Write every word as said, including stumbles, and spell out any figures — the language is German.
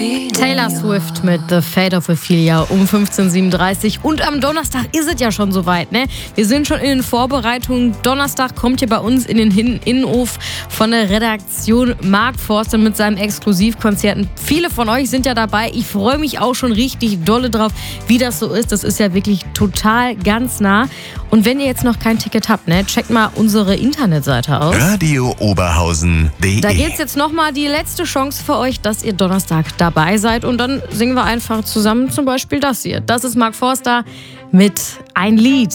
Taylor Swift mit The Fate of Ophelia um fünfzehn Uhr siebenunddreißig. Und am Donnerstag ist es ja schon soweit, ne? Wir sind schon in den Vorbereitungen. Donnerstag kommt hier bei uns in den Hin- Innenhof von der Redaktion Mark Forster mit seinen Exklusivkonzerten. Viele von euch sind ja dabei. Ich freue mich auch schon richtig dolle drauf, wie das so ist. Das ist ja wirklich total ganz nah. Und wenn ihr jetzt noch kein Ticket habt, ne, checkt mal unsere Internetseite aus. Radio Oberhausen punkt de. Da geht's jetzt nochmal die letzte Chance für euch, dass ihr Donnerstag dabei seid. Und dann singen wir einfach zusammen zum Beispiel das hier. Das ist Mark Forster mit Ein Lied.